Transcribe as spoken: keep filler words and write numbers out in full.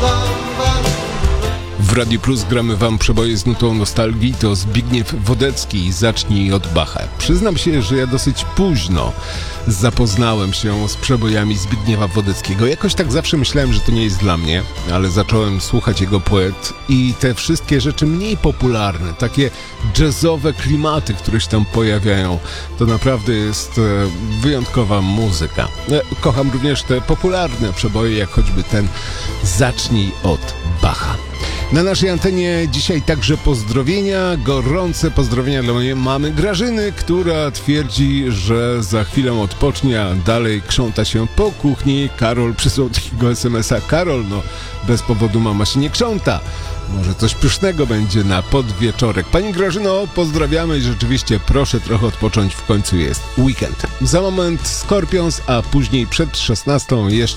W Radiu Plus gramy wam przeboje z nutą nostalgii, to Zbigniew Wodecki, Zacznij od Bacha. Przyznam się, że ja dosyć późno zapoznałem się z przebojami Zbigniewa Wodeckiego. Jakoś tak zawsze myślałem, że to nie jest dla mnie, ale zacząłem słuchać jego poet i te wszystkie rzeczy mniej popularne, takie jazzowe klimaty, które się tam pojawiają, to naprawdę jest wyjątkowa muzyka. Kocham również te popularne przeboje, jak choćby ten Zacznij od Bacha. Na naszej antenie dzisiaj także pozdrowienia, gorące pozdrowienia dla mojej mamy Grażyny, która twierdzi, że za chwilę odpocznie, a dalej krząta się po kuchni. Karol przysłał takiego es em es a. Karol, no bez powodu mama się nie krząta. Może coś pysznego będzie na podwieczorek. Pani Grażyno, pozdrawiamy i rzeczywiście proszę trochę odpocząć, w końcu jest weekend. Za moment Scorpions, a później przed szesnastą jeszcze